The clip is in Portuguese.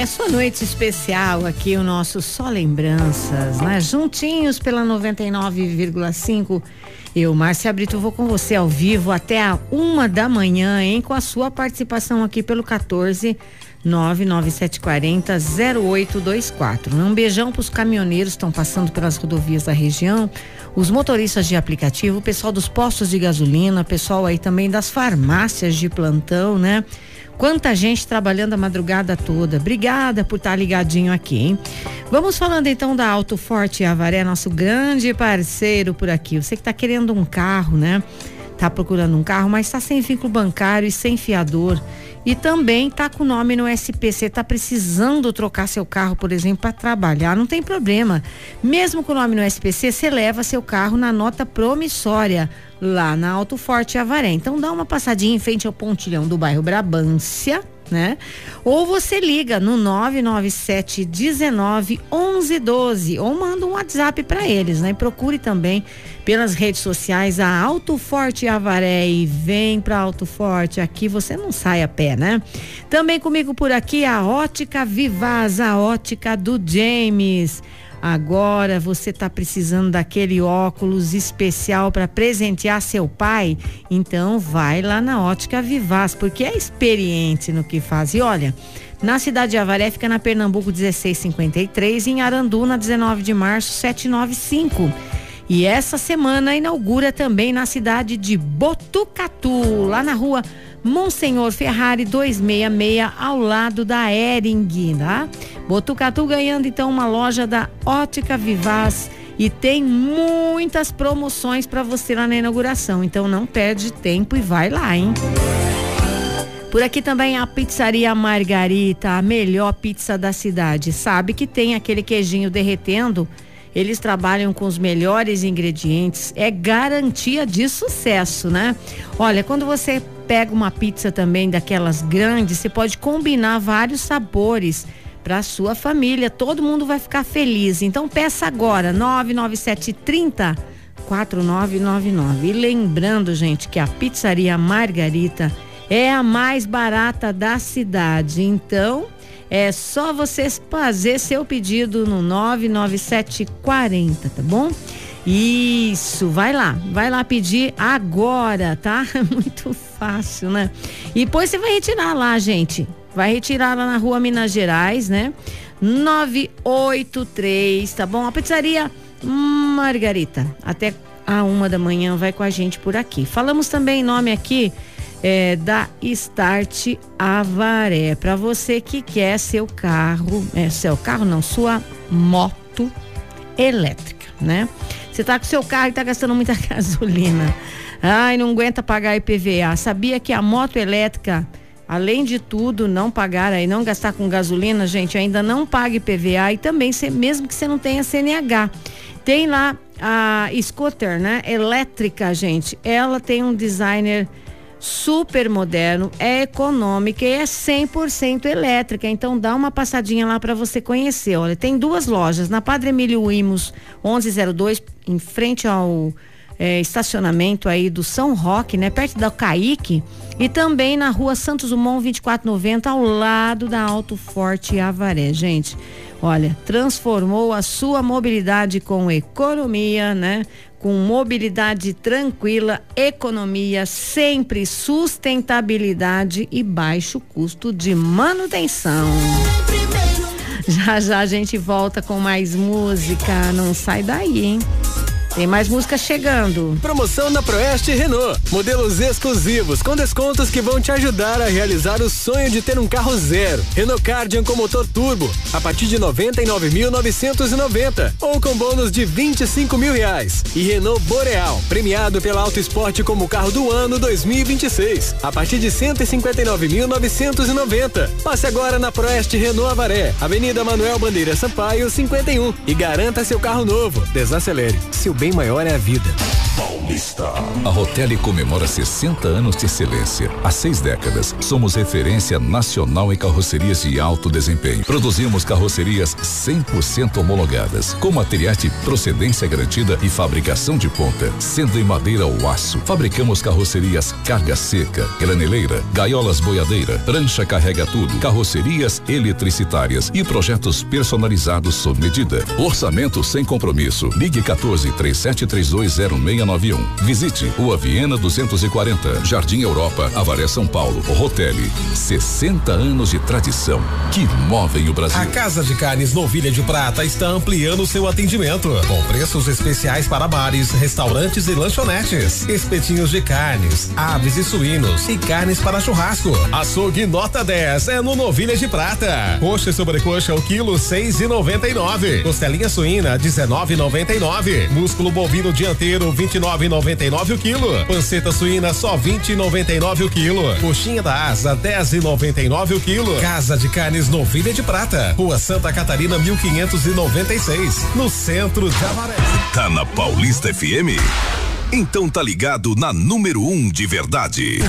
É sua noite especial aqui, o nosso Só Lembranças, né? Juntinhos pela 99,5. Eu, Márcia Brito, vou com você ao vivo até a 1 da manhã, hein? Com a sua participação aqui pelo 14 99740-0824. Um beijão pros caminhoneiros que estão passando pelas rodovias da região, os motoristas de aplicativo, o pessoal dos postos de gasolina, pessoal aí também das farmácias de plantão, né? Quanta gente trabalhando a madrugada toda. Obrigada por estar ligadinho aqui, hein? Vamos falando então da Auto Forte Avaré, nosso grande parceiro por aqui. Você que tá querendo um carro, né? Tá procurando um carro, mas tá sem vínculo bancário e sem fiador. E também tá com o nome no SPC, tá precisando trocar seu carro, por exemplo, para trabalhar, não tem problema. Mesmo com o nome no SPC, você leva seu carro na nota promissória lá na Auto Forte Avaré. Então dá uma passadinha em frente ao pontilhão do bairro Brabância, né? Ou você liga no 997 19 11 12 ou manda um WhatsApp para eles, né? Procure também pelas redes sociais a Auto Forte Avaré e vem pra Auto Forte, aqui você não sai a pé, né? Também comigo por aqui a Ótica Vivaz, a ótica do James. Agora você tá precisando daquele óculos especial para presentear seu pai? Então vai lá na Ótica Vivaz, porque é experiente no que faz. E olha, na cidade de Avaré fica na Pernambuco 1653 e em Arandu na 19 de março 795. E essa semana inaugura também na cidade de Botucatu, lá na rua Monsenhor Ferrari 266, ao lado da Ering, tá? Botucatu ganhando então uma loja da Ótica Vivaz e tem muitas promoções para você lá na inauguração, então não perde tempo e vai lá, hein? Por aqui também a Pizzaria Margarita, a melhor pizza da cidade. Sabe que tem aquele queijinho derretendo? Eles trabalham com os melhores ingredientes, é garantia de sucesso, né? Olha, quando você pega uma pizza também daquelas grandes, você pode combinar vários sabores para sua família, todo mundo vai ficar feliz. Então peça agora, 99730 4999. E lembrando, gente, que a Pizzaria Margarita é a mais barata da cidade, então é só você fazer seu pedido no 99740, tá bom? Isso, vai lá pedir agora, tá? É muito fácil, né? E depois você vai retirar lá, gente. Vai retirar lá na rua Minas Gerais, né? 983, tá bom? A Pizzaria Margarita, até a 1 da manhã vai com a gente por aqui. Falamos também em nome aqui da Start Avaré, para você que quer sua moto elétrica, né? Você tá com seu carro e tá gastando muita gasolina, ai, não aguenta pagar IPVA. Sabia que a moto elétrica, além de tudo, não pagar aí, não gastar com gasolina, gente, ainda não paga IPVA e também, mesmo que você não tenha CNH. Tem lá a scooter, né? Elétrica, gente, ela tem um designer super moderno, é econômica e é 100% elétrica, então dá uma passadinha lá para você conhecer. Olha, tem duas lojas, na Padre Emílio Imos 1102, em frente ao estacionamento aí do São Roque, né, perto da Caique, e também na rua Santos Dumont 2490, ao lado da Auto Forte Avaré. Gente, olha, transformou a sua mobilidade com economia, né? Com mobilidade tranquila, economia, sempre sustentabilidade e baixo custo de manutenção. Já a gente volta com mais música, não sai daí, hein? Tem mais música chegando. Promoção na Proeste Renault. Modelos exclusivos com descontos que vão te ajudar a realizar o sonho de ter um carro zero. Renault Kardian com motor turbo a partir de 99.990 ou com bônus de R$25.000. E Renault Boreal, premiado pela Auto Esporte como carro do ano 2026, a partir de 159.990. Passe agora na Proeste Renault Avaré, Avenida Manuel Bandeira Sampaio 51 e garanta seu carro novo. Desacelere. Seu bem maior é a vida. Paulista. A Rotelli comemora 60 anos de excelência. Há 6 décadas, somos referência nacional em carrocerias de alto desempenho. Produzimos carrocerias 100% homologadas, com materiais de procedência garantida e fabricação de ponta, sendo em madeira ou aço. Fabricamos carrocerias carga seca, graneleira, gaiolas boiadeira, prancha carrega tudo, carrocerias eletricitárias e projetos personalizados sob medida. Orçamento sem compromisso. Ligue 14-3732-0691. Visite Rua Viena 240, Jardim Europa, Avaré, São Paulo. Rotelli, 60 anos de tradição que movem o Brasil. A Casa de Carnes Novilha de Prata está ampliando seu atendimento, com preços especiais para bares, restaurantes e lanchonetes. Espetinhos de carnes, aves e suínos e carnes para churrasco. Açougue nota 10 é no Novilha de Prata. Coxa e sobrecoxa o quilo 6,99. Costelinha suína 19,99. Músculo bovino dianteiro 29,99 o quilo. Panceta suína só 20,99 o quilo. Coxinha da asa 10,99 o quilo. Casa de Carnes Novilha de Prata, Rua Santa Catarina 1596, no centro de Avaré. Tá na Paulista FM? Então tá ligado na número 1 de verdade.